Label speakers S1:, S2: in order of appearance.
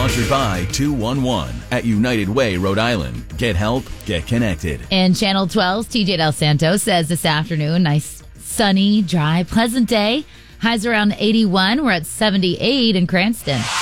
S1: Sponsored by 211 at United Way, Rhode Island. Get help, get connected.
S2: And Channel 12's TJ Del Santo says this afternoon, nice, sunny, dry, pleasant day. Highs around 81. We're at 78 in Cranston.